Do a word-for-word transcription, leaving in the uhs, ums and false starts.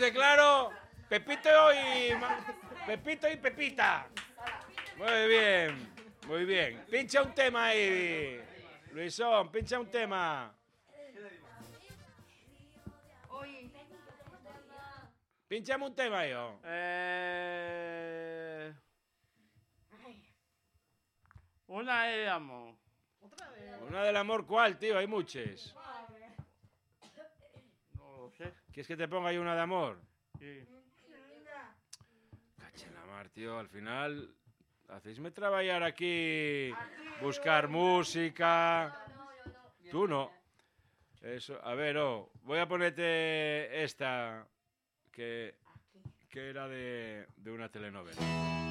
quede claro, Pepito y... Pepito y Pepita. Muy bien, muy bien. Pincha un tema ahí, Luisón, pincha un tema. Pinchame un tema yo. Eh... Una de amor. Una del amor, ¿cuál, tío? Hay muchas. No lo sé. ¿Quieres que te ponga ahí una de amor? Sí. Caché la mar, tío. Al final, hacéisme trabajar aquí, buscar música. Tú no. Eso, a ver, oh, voy a ponerte esta que, que era de, de una telenovela.